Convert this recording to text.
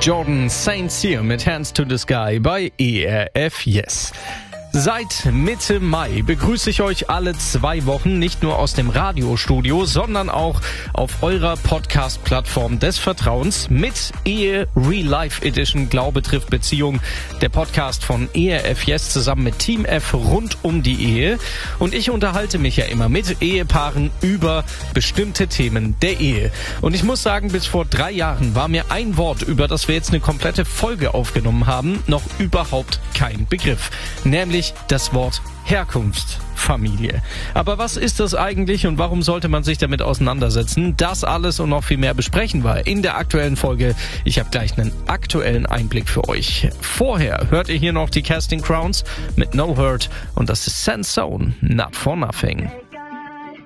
Jordan St. Cyr mit Hands to the Sky bei ERF Yes. Seit Mitte Mai begrüße ich euch alle 2 Wochen nicht nur aus dem Radiostudio, sondern auch auf eurer Podcast-Plattform des Vertrauens mit Ehe Real Life Edition Glaube trifft Beziehung, der Podcast von ERF Yes zusammen mit Team F rund um die Ehe. Und ich unterhalte mich ja immer mit Ehepaaren über bestimmte Themen der Ehe. Und ich muss sagen, bis vor 3 Jahren war mir ein Wort, über das wir jetzt eine komplette Folge aufgenommen haben, noch überhaupt kein Begriff. Nämlich das Wort Herkunftsfamilie. Aber was ist das eigentlich und warum sollte man sich damit auseinandersetzen? Das alles und noch viel mehr besprechen wir in der aktuellen Folge. Ich habe gleich einen aktuellen Einblick für euch. Vorher hört ihr hier noch die Casting Crowns mit No Hurt und das ist Sand Zone, Not for Nothing.